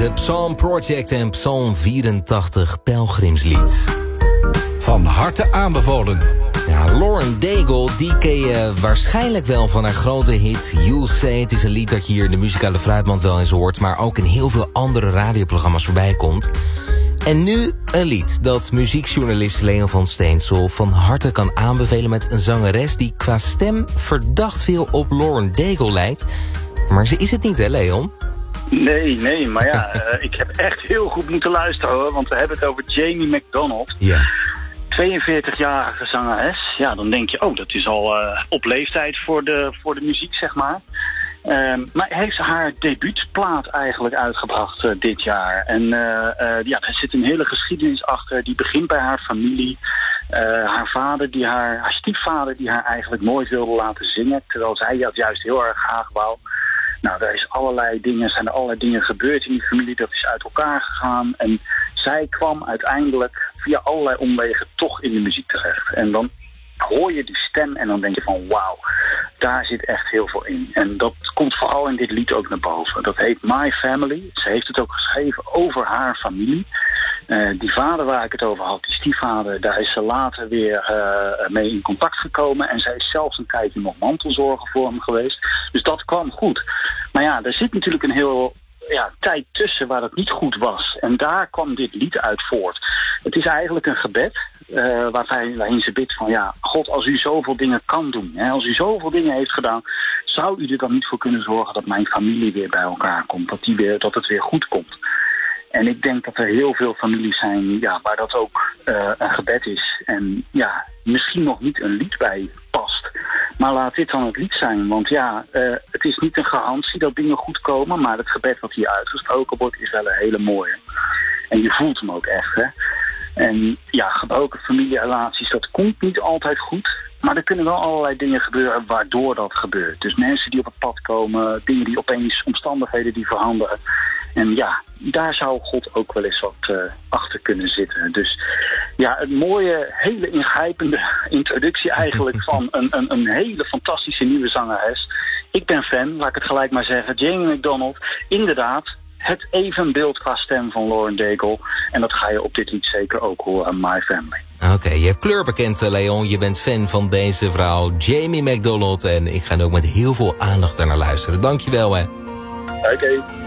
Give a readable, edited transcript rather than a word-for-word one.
De Psalm Project en Psalm 84 Pelgrimslied. Van harte aanbevolen. Ja, Lauren Daigle, die ken je waarschijnlijk wel van haar grote hit You Say. Het is een lied dat je hier in de muzikale fruitmand wel eens hoort, maar ook in heel veel andere radioprogramma's voorbij komt. En nu een lied dat muziekjournalist Leon van Steensel van harte kan aanbevelen met een zangeres die qua stem verdacht veel op Lauren Daigle lijkt. Maar ze is het niet, hè, Leon? Nee, maar ja, ik heb echt heel goed moeten luisteren, hoor. Want we hebben het over Jamie McDonald. Ja. 42-jarige zangeres. Ja, dan denk je, oh, dat is al op leeftijd voor de muziek, zeg maar. Maar heeft ze haar debuutplaat eigenlijk uitgebracht dit jaar. En ja, er zit een hele geschiedenis achter. Die begint bij haar familie. Haar stiefvader die haar eigenlijk nooit wilde laten zingen. Terwijl zij dat juist heel erg graag wou. Nou, zijn er allerlei dingen gebeurd in die familie. Dat is uit elkaar gegaan. En zij kwam uiteindelijk via allerlei omwegen toch in de muziek terecht. En dan hoor je die stem en dan denk je van wauw, daar zit echt heel veel in. En dat komt vooral in dit lied ook naar boven. Dat heet My Family. Ze heeft het ook geschreven over haar familie. Die vader waar ik het over had, die stiefvader, daar is ze later weer mee in contact gekomen. En zij is zelfs een tijdje nog mantelzorger voor hem geweest. Dus dat kwam goed. Maar ja, er zit natuurlijk een heel tijd tussen waar dat niet goed was. En daar kwam dit lied uit voort. Het is eigenlijk een gebed waarin ze bidt van ja, God, als u zoveel dingen kan doen, hè, als u zoveel dingen heeft gedaan, zou u er dan niet voor kunnen zorgen dat mijn familie weer bij elkaar komt, dat het weer goed komt. En ik denk dat er heel veel families zijn waar dat ook een gebed is. En ja, misschien nog niet een lied bij past. Maar laat dit dan het lied zijn. Want ja, het is niet een garantie dat dingen goed komen. Maar het gebed wat hier uitgesproken wordt is wel een hele mooie. En je voelt hem ook echt, hè. En ja, gebroken familierelaties, dat komt niet altijd goed. Maar er kunnen wel allerlei dingen gebeuren waardoor dat gebeurt. Dus mensen die op het pad komen, dingen die opeens, omstandigheden die veranderen. En ja, daar zou God ook wel eens wat achter kunnen zitten. Dus ja, een mooie, hele ingrijpende introductie eigenlijk van een hele fantastische nieuwe zangeres. Ik ben fan, laat ik het gelijk maar zeggen. Jamie McDonald, inderdaad, het evenbeeld qua stem van Lauren Daigle. En dat ga je op dit lied zeker ook horen, My Family. Oké, je hebt kleur bekend, Leon. Je bent fan van deze vrouw, Jamie McDonald. En ik ga ook met heel veel aandacht naar luisteren. Dankjewel, hè. Oké.